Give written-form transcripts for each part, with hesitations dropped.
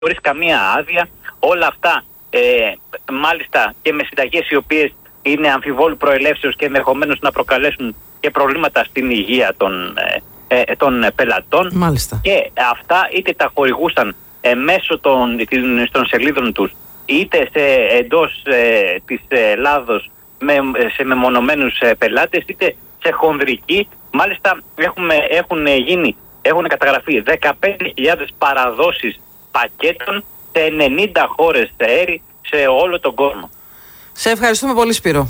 χωρίς καμία άδεια. Όλα αυτά μάλιστα και με συνταγές οι είναι αμφιβόλου προελεύσεως και ενδεχομένως να προκαλέσουν και προβλήματα στην υγεία των πελατών. Μάλιστα. Και αυτά είτε τα χορηγούσαν μέσω των σελίδων τους, είτε εντός της Ελλάδος σε μεμονωμένους πελάτες, είτε σε χονδρική. Μάλιστα έχουν καταγραφεί 15.000 παραδόσεις πακέτων σε 90 χώρες σε όλο τον κόσμο. Σε ευχαριστούμε πολύ, Σπύρο.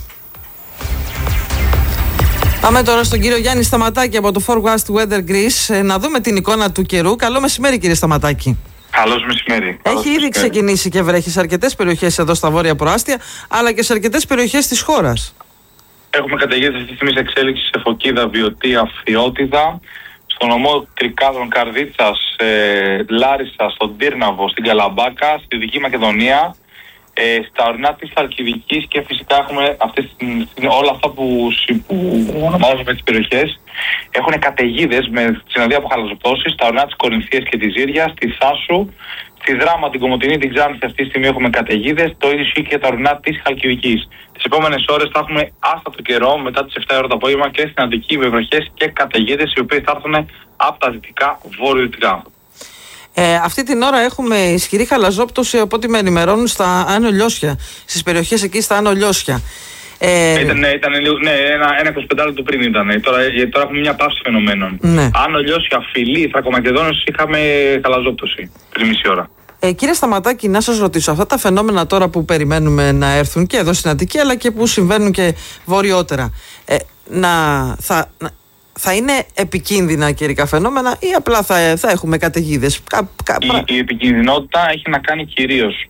Πάμε τώρα στον κύριο Γιάννη Σταματάκη από το Forecast Weather Greece να δούμε την εικόνα του καιρού. Καλό μεσημέρι, κύριε Σταματάκη. Καλώς μεσημέρι. Έχει ήδη ξεκινήσει και βρέχει σε αρκετές περιοχές εδώ στα βόρεια προάστια, αλλά και σε αρκετές περιοχές της χώρας. Έχουμε καταιγίδες αυτή τη στιγμή σε εξέλιξη σε Φωκίδα, Βιωτή, Αφιότιδα, στο νομό Τρικάδων, Καρδίτσας, Λάρισα, στον Τύρναβο, στην Καλαμπάκα, στη Δυτική Μακεδονία, στα ορεινά της Χαλκιδικής, και φυσικά έχουμε όλα αυτά που ονομάζουμε τις περιοχές. Έχουν καταιγίδες με συναντία από χαλαζοπτώσεις στα ορεινά της Κορινθίας και της Ζήριας, στη Θάσου, στη Δράμα, την Κομοτηνή, την Ξάνθη. Αυτή τη στιγμή έχουμε καταιγίδες. Το ίδιο ισχύει και τα ορεινά της Χαλκιδικής. Τις επόμενες ώρες θα έχουμε άστατο καιρό μετά τις 7 ώρα το απόγευμα και στην Αττική με βροχές και καταιγίδες, οι οποίες θα έρθουν από τα δυτικά βορειοδυτικά. Αυτή την ώρα έχουμε ισχυρή χαλαζόπτωση, από ό,τι με ενημερώνουν, στα Άνω Λιώσια. Στις περιοχές εκεί στα Άνω Λιώσια. Ήταν ένα 25 λεπτό πριν ήταν. Τώρα έχουμε μια παύση φαινομένων. Ναι. Άνω Λιώσια, Φιλή, Θρακομακεδόνος είχαμε χαλαζόπτωση πριν μισή ώρα. Κύριε Σταματάκη, να σας ρωτήσω, αυτά τα φαινόμενα τώρα που περιμένουμε να έρθουν και εδώ στην Αττική, αλλά και που συμβαίνουν και βορειότερα, θα είναι επικίνδυνα καιρικά φαινόμενα ή απλά θα έχουμε καταιγίδες? Η επικίνδυνοτητα έχει να κάνει κυρίως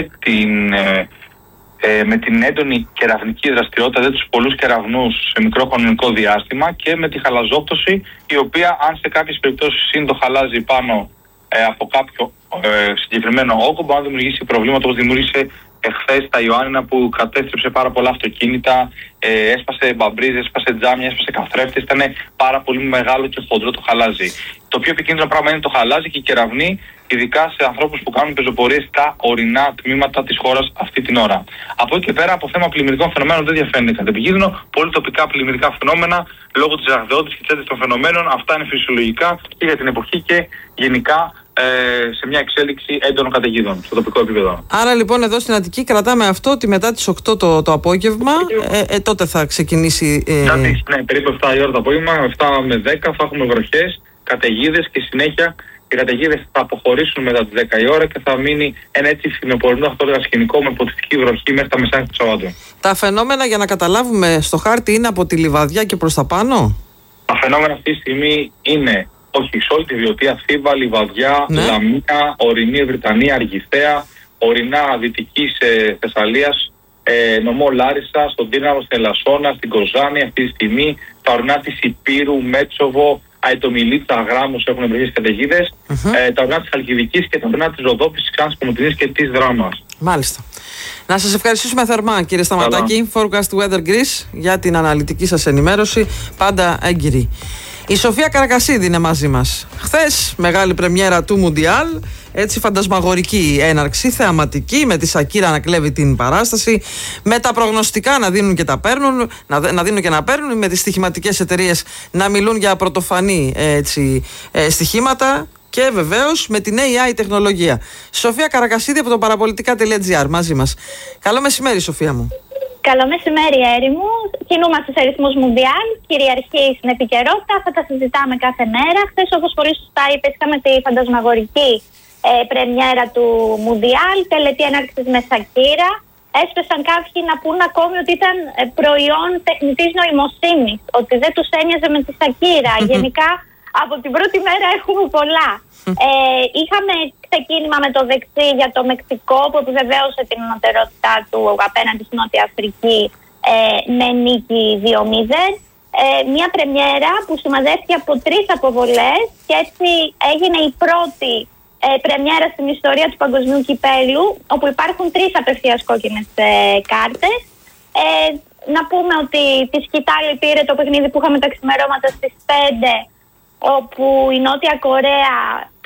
με την έντονη κεραυνική δραστηριότητα, δηλαδή τους πολλούς κεραυνούς σε μικρό χρονικό διάστημα, και με τη χαλαζόπτωση, η οποία αν σε κάποιες περιπτώσεις είναι το χαλάζι πάνω από κάποιο συγκεκριμένο όγκο, μπορεί να δημιουργήσει προβλήματα, όπως δημιούργησε εχθές στα Ιωάννινα, που κατέστρεψε πάρα πολλά αυτοκίνητα, έσπασε μπαμπρίζες, έσπασε τζάμια, έσπασε καθρέφτες. Ήταν πάρα πολύ μεγάλο και χοντρό το χαλάζι. Το πιο επικίνδυνο πράγμα είναι το χαλάζι και η κεραυνή, ειδικά σε ανθρώπους που κάνουν πεζοπορίες στα ορεινά τμήματα της χώρας αυτή την ώρα. Από εκεί και πέρα, από θέμα πλημμυρικών φαινομένων δεν διαφαίνεται κάτι επικίνδυνο. Πολύ τοπικά πλημμυρικά φαινόμενα, λόγω της ραγδαιότητας και της έντασης των φαινομένων, αυτά είναι φυσιολογικά και για την εποχή και γενικά σε μια εξέλιξη έντονων καταιγίδων στο τοπικό επίπεδο. Άρα λοιπόν εδώ στην Αττική κρατάμε αυτό, ότι μετά τις 8 το απόγευμα τότε θα ξεκινήσει. Ναι, περίπου 7 η ώρα το απόγευμα, 7 με 10 θα έχουμε βροχές, καταιγίδες, και συνέχεια οι καταιγίδες θα αποχωρήσουν μετά τις 10 η ώρα και θα μείνει ένα έτσι φθινοπορεινό, αυτό το σκηνικό, με ποτιστική βροχή μέχρι τα μεσάνυχτα του Σαββάτου. Τα φαινόμενα, για να καταλάβουμε στο χάρτη, είναι από τη Λιβαδιά και προς τα πάνω? Τα φαινόμενα αυτή τη στιγμή είναι, όχι, σε όλη τη Βιωτία, Θήβα, Λιβαδιά, ναι, Λαμία, ορεινή Βρυτανία, Αργυθέα, ορεινά Δυτικής Θεσσαλίας, νομό Λάρισα, στον Τύρναβο, στην Ελασσόνα, στην Κοζάνη αυτή τη στιγμή, τα ορεινά της Υπήρου, Μέτσοβο, Αετομιλίτσα, Γράμμος έχουν βροχές καταιγίδες, τα ορεινά της Χαλκιδικής και τα ορεινά της Ροδόπης, της Ξάνθης, Κομοτηνής και της Δράμας. Μάλιστα. Να σας ευχαριστήσουμε θερμά, κύριε Σταματάκη, Forecast Weather Greece, για την αναλυτική σας ενημέρωση, πάντα έγκυρη. Η Σοφία Καρακασίδη είναι μαζί μας. Χθες, μεγάλη πρεμιέρα του Μουντιάλ, έτσι φαντασμαγορική έναρξη, θεαματική, με τη Σακύρα να κλέβει την παράσταση, με τα προγνωστικά να δίνουν και να δίνουν και να παίρνουν, με τις στοιχηματικές εταιρείες να μιλούν για πρωτοφανή στοιχήματα, και βεβαίως με την AI τεχνολογία. Σοφία Καρακασίδη από το παραπολιτικά.gr μαζί μας. Καλό μεσημέρι, Σοφία μου. Καλό μεσημέρι, Έρη μου. Κινούμαστε σε ρυθμούς Μουντιάλ, κυριαρχεί στην επικαιρότητα, θα τα συζητάμε κάθε μέρα. Χθες, όπως πολύ σωστά είπες, είχαμε τη φαντασμαγορική πρεμιέρα του Μουντιάλ, τελετή έναρξης με Σακύρα. Έσπεσαν κάποιοι να πούν ακόμη ότι ήταν προϊόν τεχνητής νοημοσύνης, ότι δεν τους ένοιαζε με τη Σακύρα. Γενικά, από την πρώτη μέρα έχουμε πολλά. Είχαμε ξεκίνημα με το δεξί για το Μεξικό, που επιβεβαίωσε την ανωτερότητά του απέναντι στην Νότια Αφρική με νίκη 2-0. Μια πρεμιέρα που συμμαζεύτηκε από 3 αποβολές και έτσι έγινε η πρώτη πρεμιέρα στην ιστορία του Παγκοσμίου Κυπέλλου, όπου υπάρχουν 3 απευθείας κόκκινες κάρτες. Να πούμε ότι τη σκητάλη πήρε το παιχνίδι που είχαμε τα ξημερώματα στις 5, όπου η Νότια Κορέα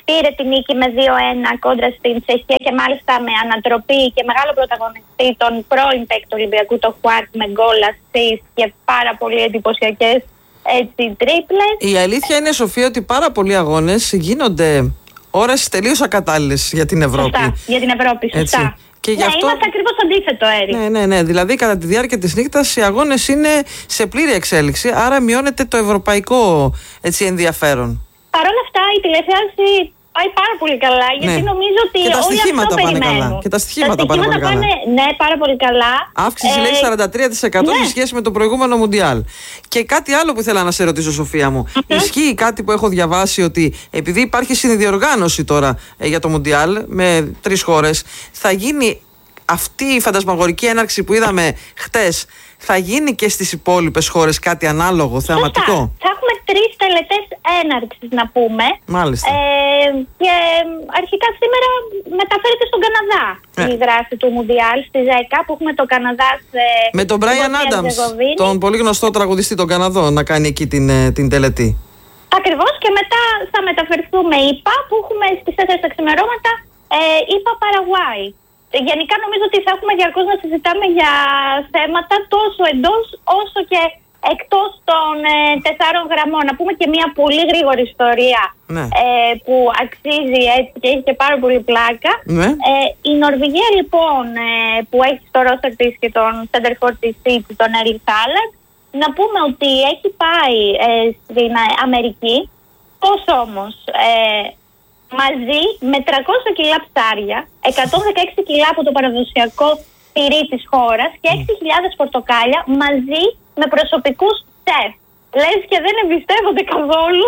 πήρε τη νίκη με 2-1 κόντρα στην Τσεχία και μάλιστα με ανατροπή και μεγάλο πρωταγωνιστή τον πρώην παίκτη του Ολυμπιακού, το Χουάρτ, με γκολ, ασίστ και πάρα πολύ εντυπωσιακές τρίπλες. Η αλήθεια είναι, Σοφία, ότι πάρα πολλοί αγώνες γίνονται ώρες τελείως ακατάλληλες για την Ευρώπη. Σωστά, για την Ευρώπη, σωστά. Έτσι. Και γι' αυτό... είμαστε ακριβώς αντίθετο, Έρη. Ναι. Δηλαδή, κατά τη διάρκεια της νύχτας, οι αγώνες είναι σε πλήρη εξέλιξη, άρα μειώνεται το ευρωπαϊκό ενδιαφέρον. Παρ' όλα αυτά, η τηλεθέαση πάει πάρα πολύ καλά, γιατί νομίζω ότι και τα όλοι στοιχήματα αυτό πάνε περιμένουν. καλά. Και τα στοιχήματα πάνε πολύ καλά. Ναι, πάρα πολύ καλά. Αύξηση λέει 43% σε σχέση με το προηγούμενο Μουντιάλ. Και κάτι άλλο που ήθελα να σε ρωτήσω, Σοφία μου. Ισχύει κάτι που έχω διαβάσει, ότι επειδή υπάρχει συνδιοργάνωση τώρα για το Μουντιάλ με 3 χώρες, θα γίνει αυτή η φαντασμαγορική έναρξη που είδαμε χτες, θα γίνει και στις υπόλοιπες χώρες κάτι ανάλογο, θεαματικό? Θα έχουμε 3 τελετές έναρξης, να πούμε. Μάλιστα. Και αρχικά σήμερα μεταφέρεται στον Καναδά η δράση του Μουντιάλ στις 10, που έχουμε το Καναδά με τον Μπράιαν Άνταμς, τον πολύ γνωστό τραγουδιστή τον Καναδό, να κάνει εκεί την τελετή. Ακριβώς, και μετά θα μεταφερθούμε ΙΠΑ, που έχουμε στις 4 τα ξημερώματα ΙΠΑ Παραγουάη. Γενικά νομίζω ότι θα έχουμε διαρκώς να συζητάμε για θέματα τόσο εντός όσο και εκτός των 4 γραμμών. Να πούμε και μια πολύ γρήγορη ιστορία, ναι, που αξίζει έτσι και έχει και πάρα πολύ πλάκα. Ναι. Η Νορβηγία λοιπόν, που έχει στο ρόστερ της και τον center for της City, τον Erling Haaland, να πούμε ότι έχει πάει στην Αμερική. Πώς όμως? Μαζί με 300 κιλά ψάρια, 116 κιλά από το παραδοσιακό τυρί της χώρας και 6.000 πορτοκάλια, μαζί με προσωπικούς σεφ. Λες και δεν εμπιστεύονται καθόλου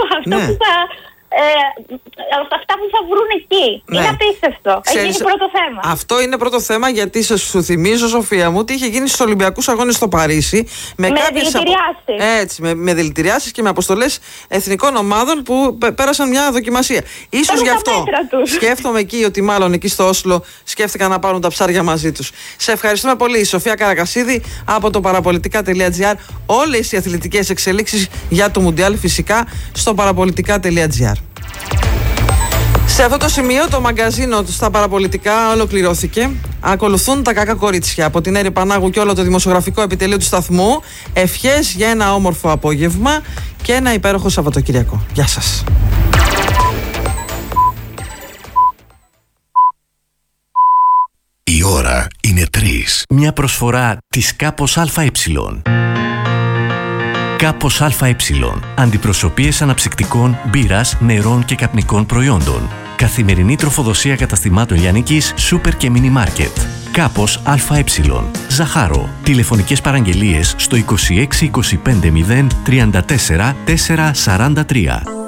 αυτά που θα βρουν εκεί. Ναι. Είναι απίστευτο. Έχει γίνει πρώτο θέμα. Αυτό είναι πρώτο θέμα, γιατί σου θυμίζω, Σοφία μου, ότι είχε γίνει στους Ολυμπιακούς Αγώνες στο Παρίσι με δηλητηριάσεις. Με δηλητηριάσεις και με αποστολές εθνικών ομάδων που πέρασαν μια δοκιμασία. Ίσως γι' αυτό σκέφτομαι εκεί ότι μάλλον εκεί στο Όσλο σκέφτηκαν να πάρουν τα ψάρια μαζί τους. Σε ευχαριστούμε πολύ, Σοφία Καρακασίδη, από το παραπολιτικά.gr. Όλες οι αθλητικές εξελίξεις για το Μουντιάλ φυσικά στο παραπολιτικά.gr. Σε αυτό το σημείο το μαγκαζίνο στα παραπολιτικά ολοκληρώθηκε. Ακολουθούν τα κακά κορίτσια από την Έρη Πανάγου και όλο το δημοσιογραφικό επιτελείο του σταθμού. Ευχές για ένα όμορφο απόγευμα και ένα υπέροχο Σαββατοκυριακό. Γεια σας. Η ώρα είναι 3. Μια προσφορά της Κάπος ΑΕ. Κάπος ΑΕ. Αντιπροσωπείες αναψυκτικών, μπύρας, νερών και καπνικών προϊόντων. Καθημερινή τροφοδοσία καταστημάτων λιανικής, σούπερ και μίνι μάρκετ. Κάπος ΑΕ. Ζαχάρο. Τηλεφωνικές παραγγελίες στο 26 25 0 34 443.